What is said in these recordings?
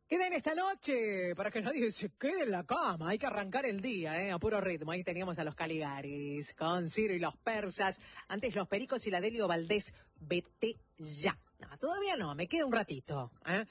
Queden esta noche para que nadie se quede en la cama. Hay que arrancar el día, a puro ritmo. Ahí teníamos a los Caligaris con Ciro y los persas. Antes los Pericos y la Delio Valdés. Vete ya. No, todavía no, me queda un ratito.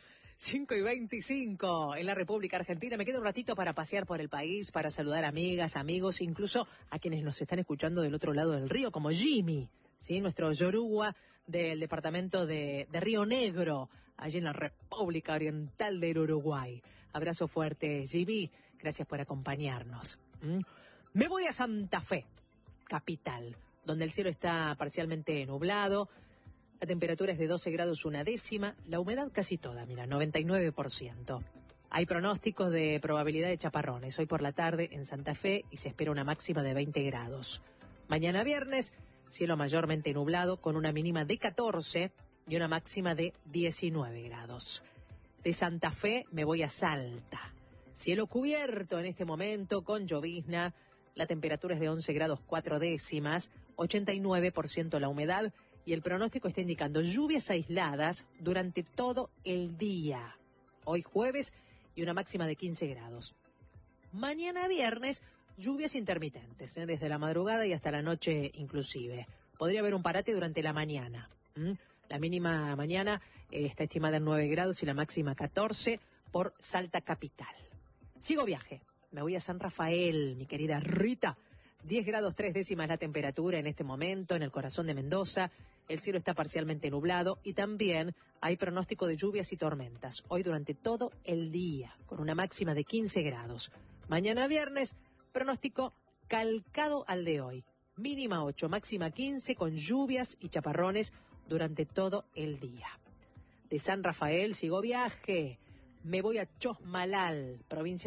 5:25 en la República Argentina. Me queda un ratito para pasear por el país, para saludar amigas, amigos, incluso a quienes nos están escuchando del otro lado del río, como Jimmy, ¿sí? Nuestro yoruba del departamento de Río Negro, allí en la República Oriental del Uruguay. Abrazo fuerte, Jimmy. Gracias por acompañarnos. Me voy a Santa Fe, capital, donde el cielo está parcialmente nublado. La temperatura es de 12 grados una décima. La humedad casi toda, mira, 99%. Hay pronósticos de probabilidad de chaparrones hoy por la tarde en Santa Fe y se espera una máxima de 20 grados. Mañana viernes, cielo mayormente nublado con una mínima de 14 y una máxima de 19 grados. De Santa Fe me voy a Salta. Cielo cubierto en este momento con llovizna. La temperatura es de 11 grados 4 décimas, 89% la humedad y el pronóstico está indicando lluvias aisladas durante todo el día. Hoy jueves y una máxima de 15 grados. Mañana viernes, lluvias intermitentes, desde la madrugada y hasta la noche inclusive. Podría haber un parate durante la mañana. La mínima mañana está estimada en 9 grados y la máxima 14 por Salta capital. Sigo viaje. Me voy a San Rafael, mi querida Rita. 10 grados 3 décimas la temperatura en este momento, en el corazón de Mendoza. El cielo está parcialmente nublado y también hay pronóstico de lluvias y tormentas. Hoy durante todo el día, con una máxima de 15 grados. Mañana viernes, pronóstico calcado al de hoy. Mínima 8, máxima 15, con lluvias y chaparrones durante todo el día. De San Rafael sigo viaje. Me voy a Chosmalal, provincia